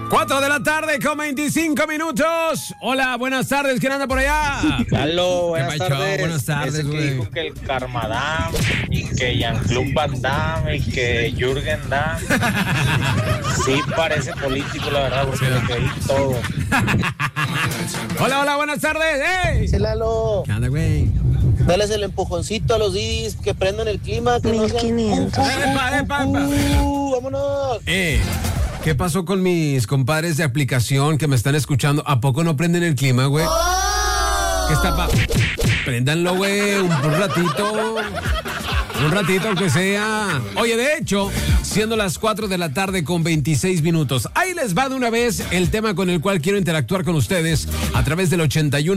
4 de la tarde con 25 minutos. Hola, buenas tardes. ¿Quién anda por allá? Aló, buenas tardes. Buenas tardes, ese que dijo que el Karmadam y que Jean-Claude Van Damme y que Jürgen Damm. Sí parece político, la verdad, porque lo que dijo todo. Hola, buenas tardes. ¡Hey! Sí, Lalo. ¿Qué anda, güey? Dales el empujoncito a los Didis que prendan el clima, que no sean... 1500. ¡Vámonos! ¿Qué pasó con mis compadres de aplicación que me están escuchando? ¿A poco no prenden el clima, güey? ¿Qué está Préndanlo, güey, un ratito. Un ratito, aunque sea. Oye, de hecho, siendo las 4 de la tarde con 26 minutos, ahí les va de una vez el tema con el cual quiero interactuar con ustedes a través del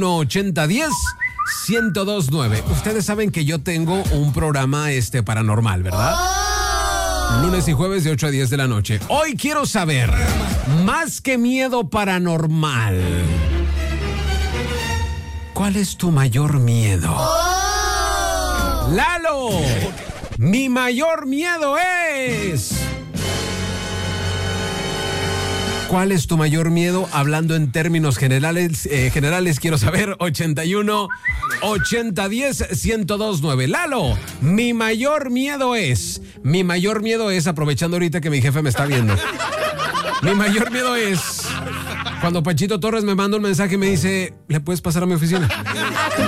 81-80-10-1029. Ustedes saben que yo tengo un programa paranormal, ¿verdad? Lunes y jueves de 8 a 10 de la noche. Hoy quiero saber, más que miedo paranormal, ¿cuál es tu mayor miedo? ¡Lalo! Mi mayor miedo es... ¿Cuál es tu mayor miedo? Hablando en términos generales, quiero saber. 81-80-10-1029. Lalo, mi mayor miedo es, aprovechando ahorita que mi jefe me está viendo, mi mayor miedo es cuando Panchito Torres me manda un mensaje y me dice, ¿le puedes pasar a mi oficina?